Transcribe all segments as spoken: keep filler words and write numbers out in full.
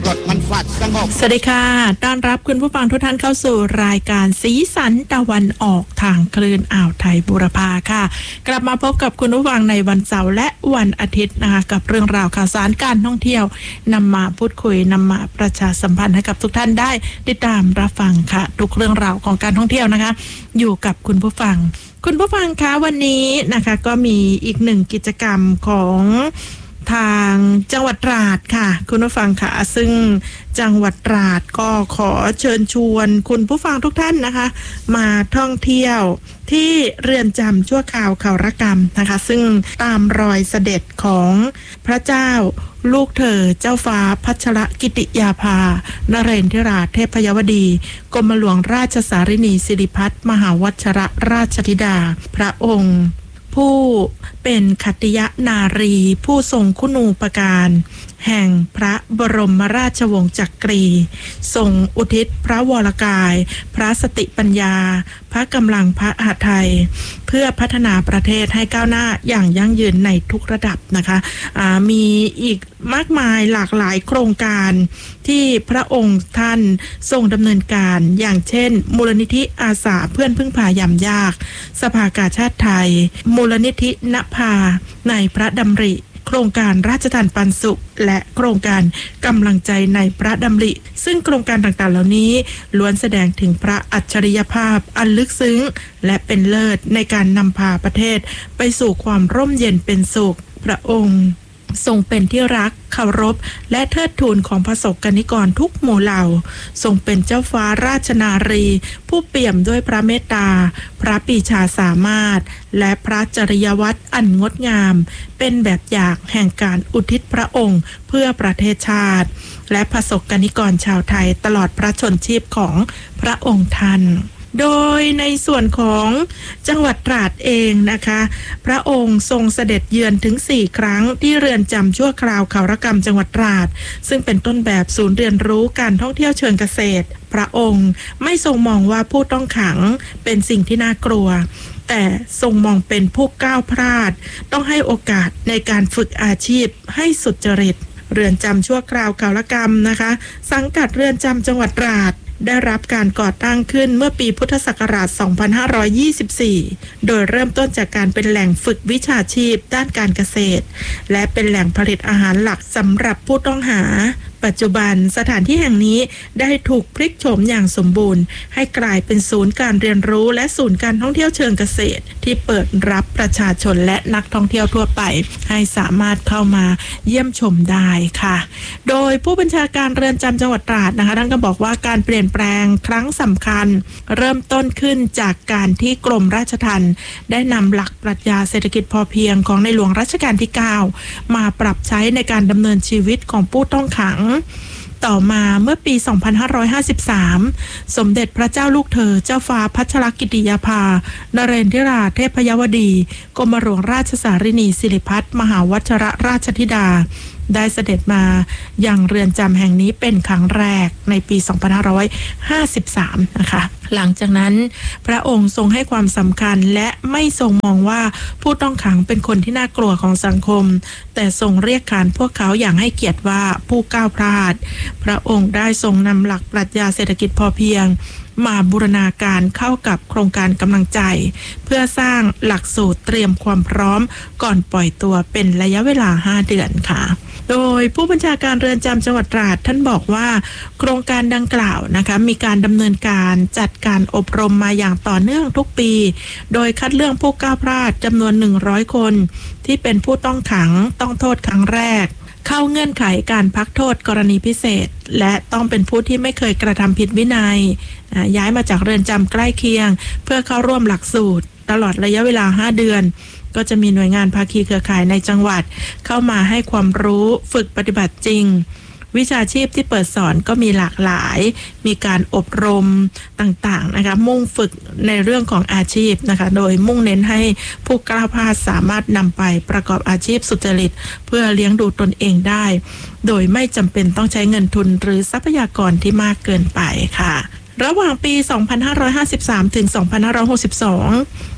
กดมันฝัดสงบสวัสดีค่ะต้อนรับคุณผู้ฟังทุกท่านเข้าสู่รายการสีสันตะวันออกทางคลื่นอ่าวไทยบูรพาค่ะกลับมาพบกับคุณผู้ฟังในวันเสาร์และวันอาทิตย์นะคะกับเรื่องราวข่าวสารการท่องเที่ยวนำมาพูดคุยนำมาประชาสัมพันธ์ให้กับทุกท่านได้ติดตามรับฟังค่ะทุกเรื่องราวของการท่องเที่ยวนะคะอยู่กับคุณผู้ฟังคุณผู้ฟังคะวันนี้นะคะก็มีอีกหนึ่งกิจกรรมของทางจังหวัดตราดค่ะคุณผู้ฟังค่ะซึ่งจังหวัดตราดก็ขอเชิญชวนคุณผู้ฟังทุกท่านนะคะมาท่องเที่ยวที่เรือนจำชั่วคราวเขาระกำนะคะซึ่งตามรอยเสด็จของพระเจ้าลูกเธอเจ้าฟ้าพัชรกิติยาภานเรนทิราเทพยวดีกรมหลวงราชสารินีสิริพัฒน์มหาวชรราชธิดาพระองค์ผู้เป็นขัตติยนารีผู้ทรงคุณูปการแห่งพระบรมราชวงศ์จักรีทรงอุทิศพระวรกายพระสติปัญญาพระกำลังพระหฤทัยเพื่อพัฒนาประเทศให้ก้าวหน้าอย่างยั่งยืนในทุกระดับนะคะมีอีกมากมายหลากหลายโครงการที่พระองค์ท่านทรงดำเนินการอย่างเช่นมูลนิธิอาสาเพื่อนพึ่งพายามยากสภากาชาติไทยมูลนิธิณภาในพระดำริโครงการราชทานปันสุขและโครงการกำลังใจในพระดำริซึ่งโครงการต่างๆเหล่านี้ล้วนแสดงถึงพระอัจฉริยภาพอันลึกซึ้งและเป็นเลิศในการนำพาประเทศไปสู่ความร่มเย็นเป็นสุขพระองค์ทรงเป็นที่รักเคารพและเทิดทูนของพระสงฆ์นิกรทุกหมู่เหล่าทรงเป็นเจ้าฟ้าราชนารีผู้เปี่ยมด้วยพระเมตตาพระปรีชาสามารถและพระจริยวัตรอันงดงามเป็นแบบอย่างแห่งการอุทิศพระองค์เพื่อประเทศชาติและพระสงฆ์นิกรชาวไทยตลอดพระชนชีพของพระองค์ท่านโดยในส่วนของจังหวัดตราดเองนะคะพระองค์ทรงเสด็จเยือนถึงสี่ครั้งที่เรือนจำชั่วคราวเขาระกำจังหวัดตราดซึ่งเป็นต้นแบบศูนย์เรียนรู้การท่องเที่ยวเชิงเกษตรพระองค์ไม่ทรงมองว่าผู้ต้องขังเป็นสิ่งที่น่ากลัวแต่ทรงมองเป็นผู้ก้าวพลาดต้องให้โอกาสในการฝึกอาชีพให้สุจริตเรือนจำชั่วคราวเขาระกำนะคะสังกัดเรือนจำจังหวัดตราดได้รับการก่อตั้งขึ้นเมื่อปีพุทธศักราช สองพันห้าร้อยยี่สิบสี่ โดยเริ่มต้นจากการเป็นแหล่งฝึกวิชาชีพด้านการเกษตรและเป็นแหล่งผลิตอาหารหลักสำหรับผู้ต้องหาปัจจุบันสถานที่แห่งนี้ได้ถูกพลิกโฉมอย่างสมบูรณ์ให้กลายเป็นศูนย์การเรียนรู้และศูนย์การท่องเที่ยวเชิงเกษตรที่เปิดรับประชาชนและนักท่องเที่ยวทั่วไปให้สามารถเข้ามาเยี่ยมชมได้ค่ะโดยผู้บัญชาการเรือนจำจังหวัดตราดนะคะท่านก็บอกว่าการเปลี่ยนแปลงครั้งสำคัญเริ่มต้นขึ้นจากการที่กรมราชทัณฑ์ได้นำหลักปรัชญาเศรษฐกิจพอเพียงของในหลวงรัชกาลที่เก้ามาปรับใช้ในการดำเนินชีวิตของผู้ต้องขังต่อมาเมื่อปี สองพันห้าร้อยห้าสิบสาม สมเด็จพระเจ้าลูกเธอเจ้าฟ้าพัชรกิติยาภานเรนทิราเทพยวดีกรมหลวงราชสารินีสิริพัฒน์มหาวชรราชธิดาได้เสด็จมายังเรือนจำแห่งนี้เป็นครั้งแรกในปี สองพันห้าร้อยห้าสิบสาม นะคะหลังจากนั้นพระองค์ทรงให้ความสำคัญและไม่ทรงมองว่าผู้ต้องขังเป็นคนที่น่ากลัวของสังคมแต่ทรงเรียกขานพวกเขาอย่างให้เกียรติว่าผู้ก้าวพลาดพระองค์ได้ทรงนำหลักปรัชญาเศรษฐกิจพอเพียงมาบูรณาการเข้ากับโครงการกำลังใจเพื่อสร้างหลักสูตรเตรียมความพร้อมก่อนปล่อยตัวเป็นระยะเวลาห้าเดือนค่ะโดยผู้บัญชาการเรือนจำจังหวัดตราดท่านบอกว่าโครงการดังกล่าวนะคะมีการดำเนินการจัดการอบรมมาอย่างต่อเนื่องทุกปีโดยคัดเลือกผู้ก้าวพลาดจำนวนหนึ่งร้อยคนที่เป็นผู้ต้องขังต้องโทษครั้งแรกเข้าเงื่อนไขการพักโทษกรณีพิเศษและต้องเป็นผู้ที่ไม่เคยกระทำผิดวินัยย้ายมาจากเรือนจำใกล้เคียงเพื่อเข้าร่วมหลักสูตรตลอดระยะเวลาห้าเดือนก็จะมีหน่วยงานภาคีเครือข่ายในจังหวัดเข้ามาให้ความรู้ฝึกปฏิบัติจริงวิชาชีพที่เปิดสอนก็มีหลากหลายมีการอบรมต่างๆนะคะมุ่งฝึกในเรื่องของอาชีพนะคะโดยมุ่งเน้นให้ผู้กล้าพาสามารถนำไปประกอบอาชีพสุจริตเพื่อเลี้ยงดูตนเองได้โดยไม่จำเป็นต้องใช้เงินทุนหรือทรัพยากรที่มากเกินไปค่ะระหว่างปี สองพันห้าร้อยห้าสิบสาม ถึง สองพันห้าร้อยหกสิบสอง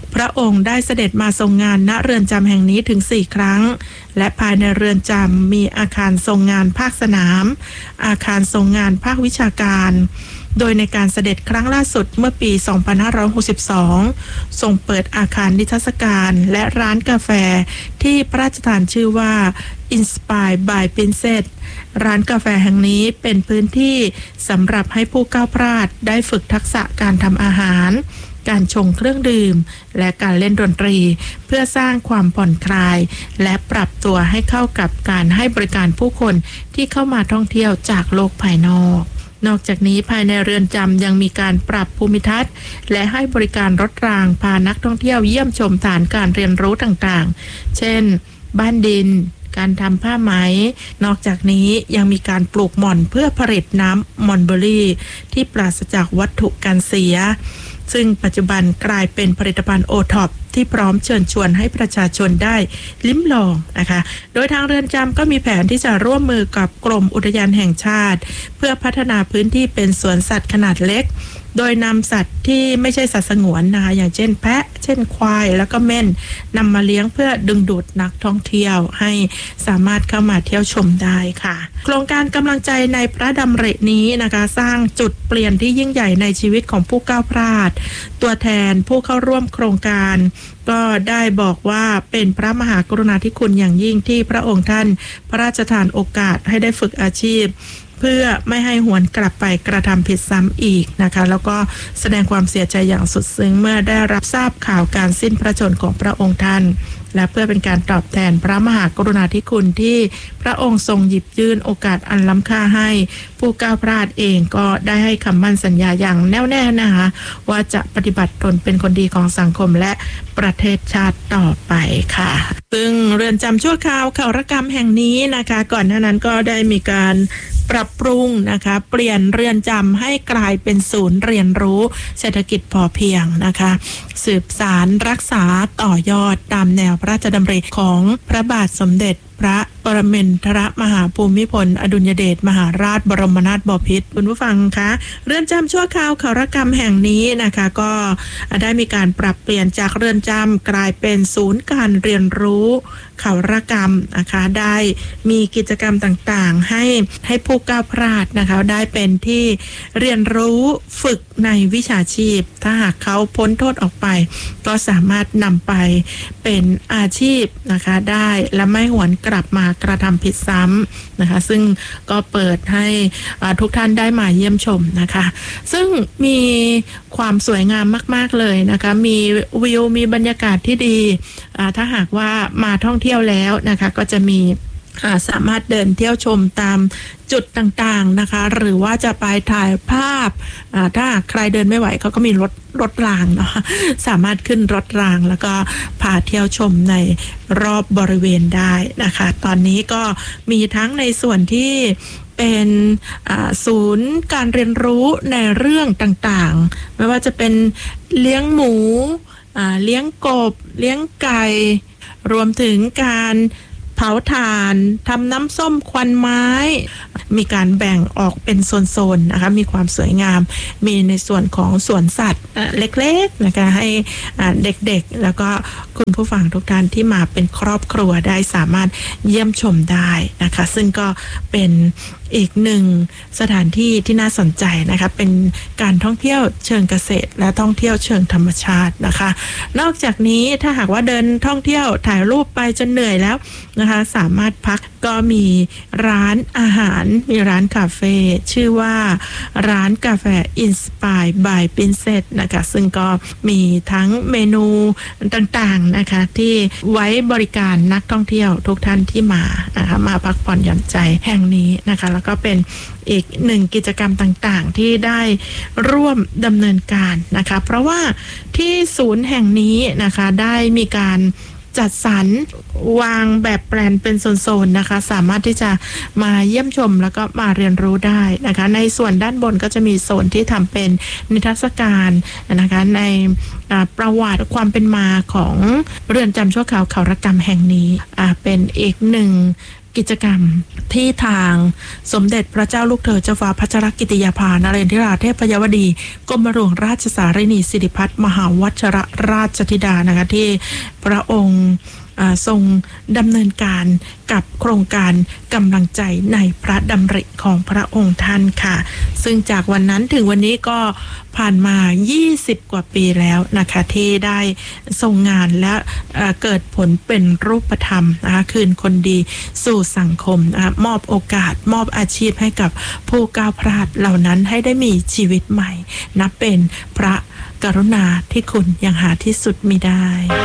พระองค์ได้เสด็จมาทรงงานณเรือนจำแห่งนี้ถึงสี่ครั้งและภายในเรือนจำมีอาคารทรงงานภาคสนามอาคารทรงงานภาควิชาการโดยในการเสด็จครั้งล่าสุดเมื่อปี สองพันห้าร้อยหกสิบสอง ทรงเปิดอาคารนิทรรศการและร้านกาแฟที่พระราชทานชื่อว่า Inspired by Princess ร้านกาแฟแห่งนี้เป็นพื้นที่สำหรับให้ผู้ก้าวพลาดได้ฝึกทักษะการทำอาหารการชงเครื่องดื่มและการเล่นดนตรีเพื่อสร้างความผ่อนคลายและปรับตัวให้เข้ากับการให้บริการผู้คนที่เข้ามาท่องเที่ยวจากโลกภายนอกนอกจากนี้ภายในเรือนจำยังมีการปรับภูมิทัศน์และให้บริการรถรางพานักท่องเที่ยวเยี่ยมชมฐานการเรียนรู้ต่างๆเช่นบ้านดินการทำผ้าไหมนอกจากนี้ยังมีการปลูกหม่อนเพื่อผลิตน้ำมอนเบอรี่ที่ปราศจากวัตถุกันเสียซึ่งปัจจุบันกลายเป็นผลิตภัณฑ์โอท็อปที่พร้อมเชิญชวนให้ประชาชนได้ลิ้มลองนะคะโดยทางเรือนจำก็มีแผนที่จะร่วมมือกับกรมอุทยานแห่งชาติเพื่อพัฒนาพื้นที่เป็นสวนสัตว์ขนาดเล็กโดยนำสัตว์ที่ไม่ใช่สัตว์สงวนนะคะอย่างเช่นแพะเช่นควายแล้วก็เม่นนำมาเลี้ยงเพื่อดึงดูดนักท่องเที่ยวให้สามารถเข้ามาเที่ยวชมได้ค่ะโครงการกำลังใจในพระดำรินี้นะคะสร้างจุดเปลี่ยนที่ยิ่งใหญ่ในชีวิตของผู้ก้าวพลาดตัวแทนผู้เข้าร่วมโครงการก็ได้บอกว่าเป็นพระมหากรุณาธิคุณอย่างยิ่งที่พระองค์ท่านพระราชทานโอกาสให้ได้ฝึกอาชีพเพื่อไม่ให้หวนกลับไปกระทำผิดซ้ำอีกนะคะแล้วก็แสดงความเสียใจอย่างสุดซึ้งเมื่อได้รับทราบข่าวการสิ้นพระชนม์ของพระองค์ท่านและเพื่อเป็นการตอบแทนพระมหากรุณาธิคุณที่พระองค์ทรงหยิบยื่นโอกาสอันล้ำค่าให้ผู้ก้าวพลาดเองก็ได้ให้คำมั่นสัญญาอย่างแน่วแน่นะคะว่าจะปฏิบัติตนเป็นคนดีของสังคมและประเทศชาติต่อไปค่ะซึ่งเรือนจำชั่วคราวเขาระกำแห่งนี้นะคะก่อนหน้านั้นก็ได้มีการปรับปรุงนะคะเปลี่ยนเรือนจำให้กลายเป็นศูนย์เรียนรู้เศรษฐกิจพอเพียงนะคะสืบสารรักษาต่อยอดตามแนวพระราชดำริของพระบาทสมเด็จพระปรมินทรมหาภูมิพลอดุลยเดชมหาราชบรมนาถบพิตรคุณผู้ฟังคะเรือนจำชั่วคราวเขาระกำแห่งนี้นะคะก็ได้มีการปรับเปลี่ยนจากเรือนจำกลายเป็นศูนย์การเรียนรู้เขาระกำนะคะได้มีกิจกรรมต่างๆให้ให้ผู้ก้าวพลาดนะคะได้เป็นที่เรียนรู้ฝึกในวิชาชีพถ้าหากเขาพ้นโทษออกไปก็สามารถนำไปเป็นอาชีพนะคะได้และไม่หวนกลับมากระทำผิดซ้ำนะคะซึ่งก็เปิดให้ทุกท่านได้มาเยี่ยมชมนะคะซึ่งมีความสวยงามมากๆเลยนะคะมีวิวมีบรรยากาศที่ดีถ้าหากว่ามาท่องเที่ยวแล้วนะคะก็จะมีสามารถเดินเที่ยวชมตามจุดต่างๆนะคะหรือว่าจะไปถ่ายภาพถ้าใครเดินไม่ไหวเขาก็มีรถรถรางเนาะสามารถขึ้นรถรางแล้วก็พาเที่ยวชมในรอบบริเวณได้นะคะตอนนี้ก็มีทั้งในส่วนที่เป็นศูนย์การเรียนรู้ในเรื่องต่างๆไม่ว่าจะเป็นเลี้ยงหมูเลี้ยงกบเลี้ยงไก่รวมถึงการเผาถ่านทำน้ำส้มควันไม้มีการแบ่งออกเป็นโซนๆนะคะมีความสวยงามมีในส่วนของสวนสัตว์เล็กๆนะคะให้เด็กๆแล้วก็คุณผู้ฟังทุกท่านที่มาเป็นครอบครัวได้สามารถเยี่ยมชมได้นะคะซึ่งก็เป็นอีกหนึ่งสถานที่ที่น่าสนใจนะคะเป็นการท่องเที่ยวเชิงเกษตรและท่องเที่ยวเชิงธรรมชาตินะคะนอกจากนี้ถ้าหากว่าเดินท่องเที่ยวถ่ายรูปไปจนเหนื่อยแล้วนะคะสามารถพักก็มีร้านอาหารมีร้านคาเฟ่ชื่อว่าร้านกาแฟ Inspired by Princess นะคะซึ่งก็มีทั้งเมนูต่างๆนะคะที่ไว้บริการนักท่องเที่ยวทุกท่านที่มานะคะมาพักผ่อนหย่อนใจแห่งนี้นะคะแล้วก็เป็นอีกหนึ่งกิจกรรมต่างๆที่ได้ร่วมดำเนินการนะคะเพราะว่าที่ศูนย์แห่งนี้นะคะได้มีการจัดสรรวางแบบแปลนเป็นโซนๆนะคะสามารถที่จะมาเยี่ยมชมแล้วก็มาเรียนรู้ได้นะคะในส่วนด้านบนก็จะมีโซนที่ทำเป็นนิทรรศการนะคะในประวัติความเป็นมาของเรือนจำชั่วคราวเขาระกำแห่งนี้เป็นอีกหนึ่งกิจกรรมที่ทางสมเด็จพระเจ้าลูกเธอเจ้าฟ้าพัชรกิติยาภานเรนทิราเทพยวดีกรมหลวงราชสารินีสิริพัฒน์มหาวัชรราชธิดานะคะที่พระองค์ทรงดำเนินการกับโครงการกำลังใจในพระดำริของพระองค์ท่านค่ะซึ่งจากวันนั้นถึงวันนี้ก็ผ่านมายี่สิบกว่าปีแล้วนะคะที่ได้ทรงงานและเกิดผลเป็นรูปธรรมนะคะคืนคนดีสู่สังคมนะมอบโอกาสมอบอาชีพให้กับผู้ก้าวพลาดเหล่านั้นให้ได้มีชีวิตใหม่นับเป็นพระกรุณาที่คุณยังหาที่สุดมิได้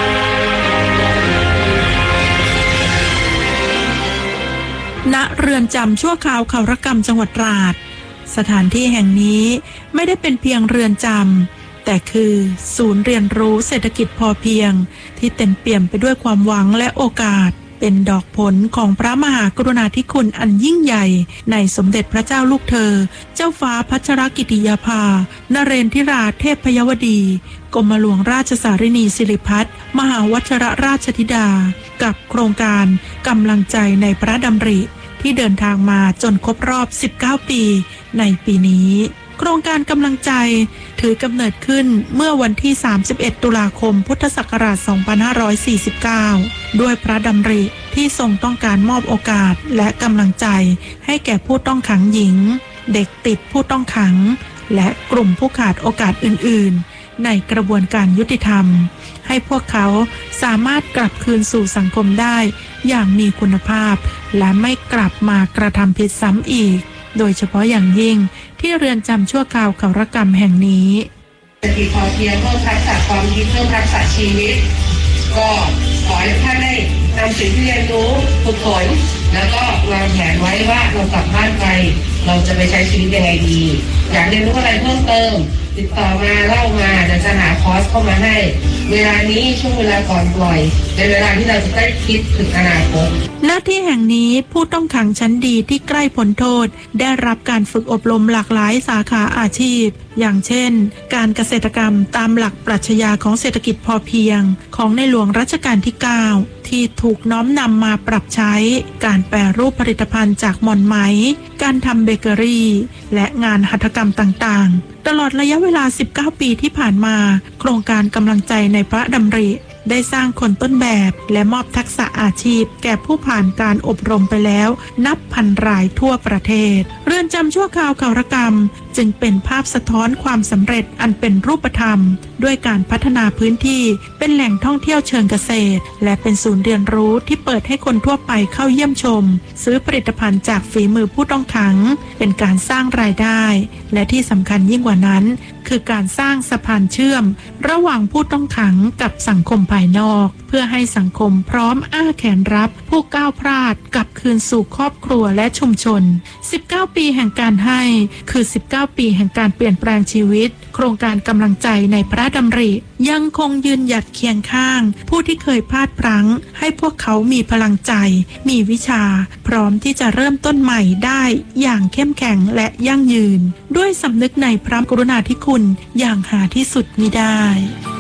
ณเรือนจำชั่วคราวเขาระกำจังหวัดตราดสถานที่แห่งนี้ไม่ได้เป็นเพียงเรือนจำแต่คือศูนย์เรียนรู้เศรษฐกิจพอเพียงที่เต็มเปี่ยมไปด้วยความหวังและโอกาสเป็นดอกผลของพระมหากรุณาธิคุณอันยิ่งใหญ่ในสมเด็จพระเจ้าลูกเธอเจ้าฟ้าพัชรกิติยาภานเรนทิราเทพยวดีกรมหลวงราชสารินีสิริพัฒน์มหาวัชรราชธิดากับโครงการกำลังใจในพระดำริที่เดินทางมาจนครบรอบสิบเก้าปีในปีนี้โครงการกำลังใจถือกำเนิดขึ้นเมื่อวันที่สามสิบเอ็ดตุลาคมพุทธศักราชสองพันห้าร้อยสี่สิบเก้าด้วยพระดำริที่ทรงต้องการมอบโอกาสและกำลังใจให้แก่ผู้ต้องขังหญิงเด็กติดผู้ต้องขังและกลุ่มผู้ขาดโอกาสอื่นๆในกระบวนการยุติธรรมให้พวกเขาสามารถกลับคืนสู่สังคมได้อย่างมีคุณภาพและไม่กลับมากระทำผิดซ้ำอีกโดยเฉพาะอย่างยิ่งที่เรือนจำชั่วคราวเขาระกำแห่งนี้เศรษฐกิจพอเพียงเพิ่มทักษะความคิดเพิ่มทักษะชีวิตก็ขอให้ท่านได้นำสิ่งที่เรียนรู้ฝึกฝนแล้วก็วางแผนไว้ว่าเรากลับบ้านไปเราจะไปใช้ชีวิตยังไงดีอยากเรียนรู้อะไรเพิ่มเติมติดต่อมาเล่ามาเดี๋ยวจะหาคอร์สเข้ามาให้เวลานี้ช่วงเวลาก่อนปล่อยเป็นเวลาที่เราจะได้คิดถึงอนาคตหน้าที่แห่งนี้ผู้ต้องขังชั้นดีที่ใกล้พ้นโทษได้รับการฝึกอบรมหลากหลายสาขาอาชีพอย่างเช่นการเกษตรกรรมตามหลักปรัชญาของเศรษฐกิจพอเพียงของในหลวงรัชกาลที่เก้าที่ถูกน้อมนำมาปรับใช้การแปรรูปผลิตภัณฑ์จากหม่อนไหมการทำเบเกอรี่และงานหัตถกรรมต่างๆตลอดระยะเวลาสิบเก้าปีที่ผ่านมาโครงการกำลังใจในพระดำริได้สร้างคนต้นแบบและมอบทักษะอาชีพแก่ผู้ผ่านการอบรมไปแล้วนับพันรายทั่วประเทศเรือนจำชั่วคราวเขาระกำจึงเป็นภาพสะท้อนความสำเร็จอันเป็นรูปธรรมด้วยการพัฒนาพื้นที่เป็นแหล่งท่องเที่ยวเชิงเกษตรและเป็นศูนย์เรียนรู้ที่เปิดให้คนทั่วไปเข้าเยี่ยมชมซื้อผลิตภัณฑ์จากฝีมือผู้ต้องขังเป็นการสร้างรายได้และที่สำคัญยิ่งกว่านั้นคือการสร้างสะพานเชื่อมระหว่างผู้ต้องขังกับสังคมภายนอกเพื่อให้สังคมพร้อมอ้าแขนรับผู้ก้าวพลาดกลับคืนสู่ครอบครัวและชุมชนสิบเก้าปีแห่งการให้คือสิบเก้าปีแห่งการเปลี่ยนแปลงชีวิตโครงการกำลังใจในพระดำริยังคงยืนหยัดเคียงข้างผู้ที่เคยพลาดพลั้งให้พวกเขามีพลังใจมีวิชาพร้อมที่จะเริ่มต้นใหม่ได้อย่างเข้มแข็งและยั่งยืนด้วยสำนึกในพระกรุณาธิคุณอย่างหาที่สุดมิได้